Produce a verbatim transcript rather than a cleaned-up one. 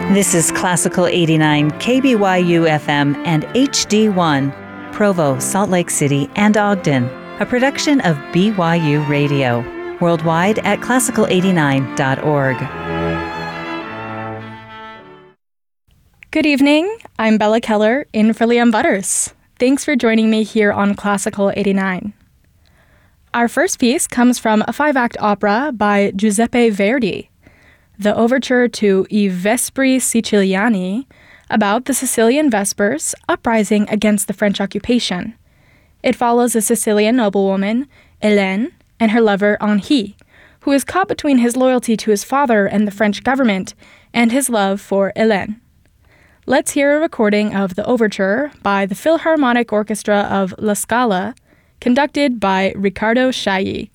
This is Classical eighty-nine, K B Y U F M and H D one, Provo, Salt Lake City, and Ogden, a production of B Y U Radio, worldwide at classical eighty-nine dot org. Good evening, I'm Bella Keller in for Liam Butters. Thanks for joining me here on Classical eighty-nine. Our first piece comes from a five-act opera by Giuseppe Verdi, the overture to I Vespri Siciliani, about the Sicilian Vespers uprising against the French occupation. It follows a Sicilian noblewoman, Hélène, and her lover Henri, who is caught between his loyalty to his father and the French government and his love for Hélène. Let's hear a recording of the overture by the Philharmonic Orchestra of La Scala, conducted by Riccardo Chailly.